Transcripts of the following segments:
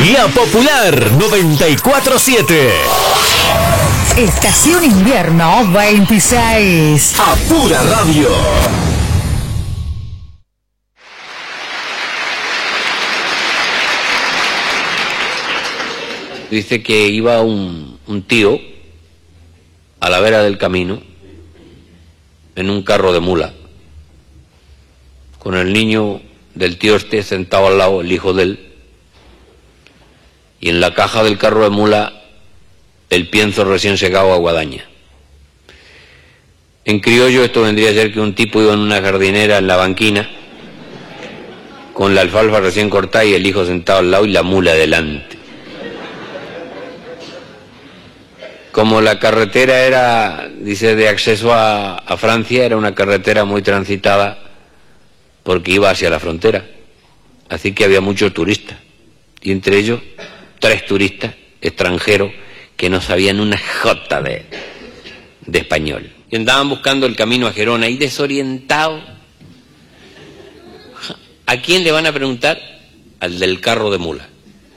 Guía Popular 94.7. Estación Invierno 26. A pura radio. Dice que iba un tío a la vera del camino en un carro de mula, con el niño del tío sentado al lado, el hijo de él, y en la caja del carro de mula el pienso recién secado a guadaña. En criollo esto vendría a ser que un tipo iba en una jardinera en la banquina con la alfalfa recién cortada y el hijo sentado al lado y la mula delante. Como la carretera era, dice, de acceso a Francia, era una carretera muy transitada porque iba hacia la frontera, así que había muchos turistas, y entre ellos 3 turistas extranjeros que no sabían una jota de español, y andaban buscando el camino a Gerona y desorientados. ¿A quién le van a preguntar? Al del carro de mula.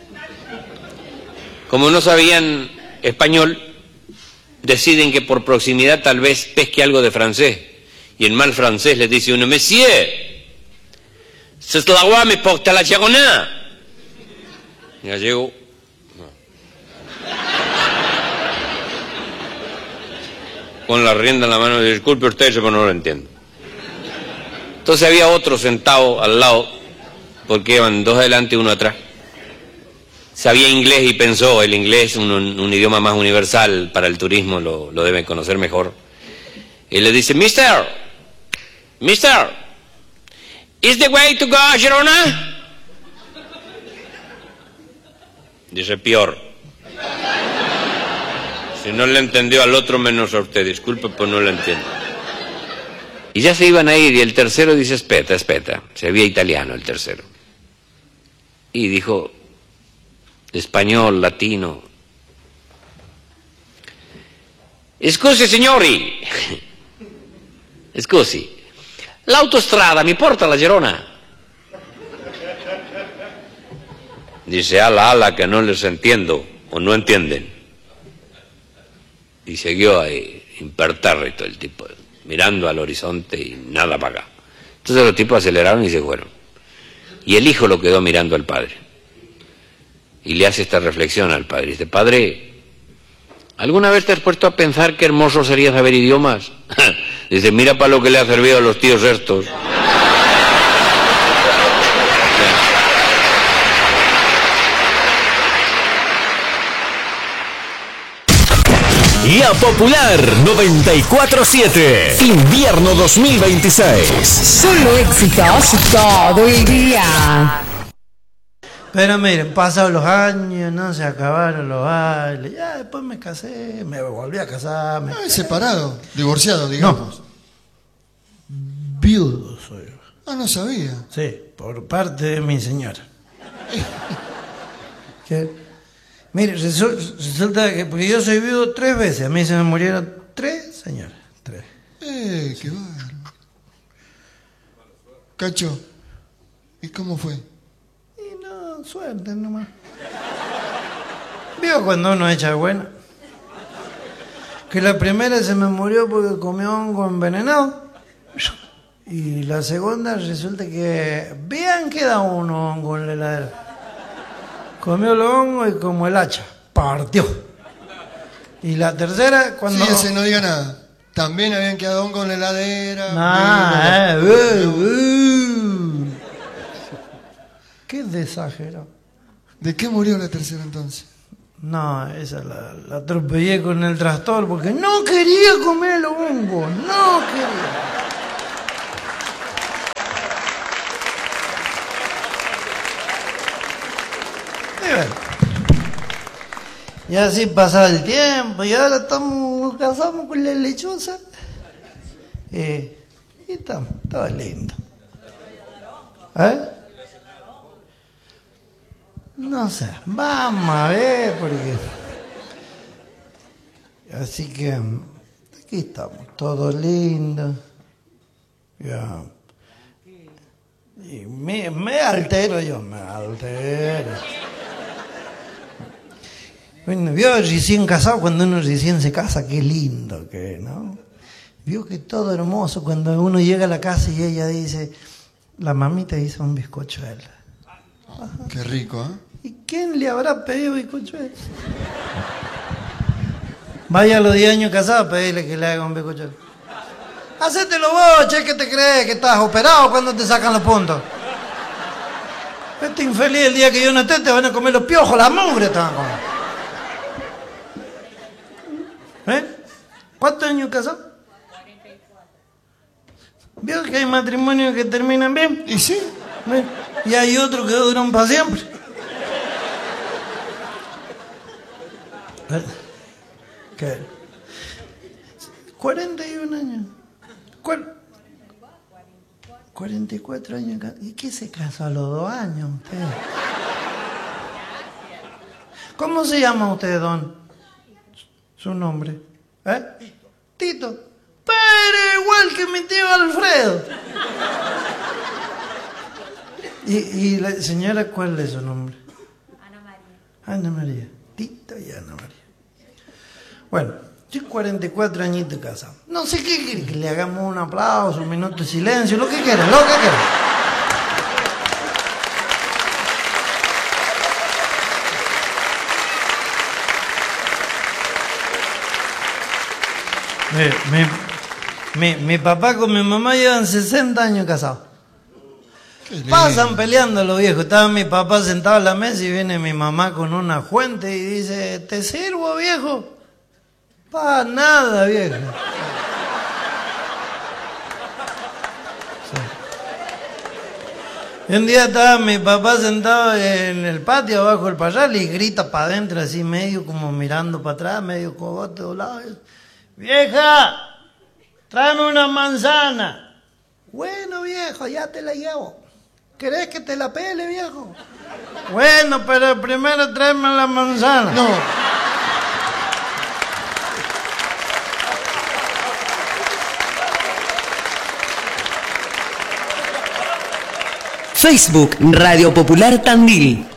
Como no sabían español, deciden que por proximidad tal vez pesque algo de francés, y en mal francés les dice uno: Monsieur, c'est la voie me porte a la Girona. Gallego, no. Con la rienda en la mano, disculpe usted, pero no lo entiendo. Entonces había otro sentado al lado, porque iban 2 adelante y 1 atrás. Sabía inglés y pensó, el inglés es un idioma más universal para el turismo, lo deben conocer mejor. Y le dice: Mister, is the way to go a Girona? Dice: peor. Si no le entendió al otro menos a usted, disculpe, pues no le entiendo. Y ya se iban a ir, y el tercero dice: espeta, se veía italiano el tercero. Y dijo, español, latino: scusi signori, scusi, l'autostrada mi porta alla Girona. Dice: ala, que no les entiendo, o no entienden. Y siguió ahí, impertérrito el tipo, mirando al horizonte y nada para acá. Entonces los tipos aceleraron y se fueron. Y el hijo lo quedó mirando al padre. Y le hace esta reflexión al padre. Dice: padre, ¿alguna vez te has puesto a pensar qué hermoso sería saber idiomas? Dice: mira para lo que le ha servido a los tíos estos. Guía Popular 94.7. Invierno 2026. Solo éxitos todo el día. Pero miren, pasados los años, no se acabaron los bailes. Ya después me casé, me volví a casar. Separado, divorciado, digamos. No, viudo soy yo. Ah, no sabía. Sí, por parte de mi señora. ¿Qué? Mire, resulta que, porque yo soy viudo 3 veces, a mí se me murieron 3 señoras. 3. Qué bárbaro. Cacho, ¿y cómo fue? Y no, suerte nomás. Vio cuando uno echa buena. Que la primera se me murió porque comió hongo envenenado. Y la segunda resulta que bien queda uno hongo en la heladera. Comió los hongos y como el hacha, partió. Y la tercera, cuando... Sí, ese no diga nada. También habían quedado hongos en la heladera. Qué desagero. ¿De qué murió la tercera entonces? No, esa la atropellé con el trastor porque no quería comer los hongos, no quería. Y así pasaba el tiempo, y ahora nos casamos con la lechosa. Y estaba lindo. No sé, vamos a ver, porque... Así que aquí estamos, todo lindo. Ya. Y me altero yo, me altero. Bueno, vio recién casado, cuando uno recién se casa, qué lindo que, ¿no? Vio que todo hermoso, cuando uno llega a la casa y ella dice, la mamita hizo un bizcochuelo. Qué rico, ¿eh? ¿Y quién le habrá pedido bizcochuelo? Vaya a los 10 años casados a pedirle que le haga un bizcochuelo. Hacételo vos, che, ¿qué te crees? ¿Que estás operado cuando te sacan los puntos? Este infeliz, el día que yo no esté, te van a comer los piojos, la mugre te van a comer. ¿Cuántos años casados? 44. ¿Vio que hay matrimonios que terminan bien? ¿Y sí? Y hay otros que duran para siempre. ¿Qué? 41 años. 44 años. ¿Y qué se casó a los 2 años usted? ¿Cómo se llama usted, don? Su nombre. Tito. Pero igual que mi tío Alfredo. ¿Y la señora cuál es su nombre? Ana María. Ana María. Tito y Ana María. Bueno, yo 44 añitos casado. No sé qué quiere, que le hagamos un aplauso, un minuto de silencio, lo que quieran, lo que quieran. Mi papá con mi mamá llevan 60 años casados. Pasan peleando los viejos. Estaba mi papá sentado en la mesa y viene mi mamá con una fuente y dice, ¿te sirvo, viejo? Pa, nada, viejo. Sí. Y un día estaba mi papá sentado en el patio abajo del parral y grita para adentro así medio como mirando para atrás, medio cogote doblado. ¡Vieja! ¡Tráeme una manzana! Bueno, viejo, ya te la llevo. ¿Querés que te la pele, viejo? Bueno, pero primero tráeme la manzana. No. Facebook Radio Popular Tandil.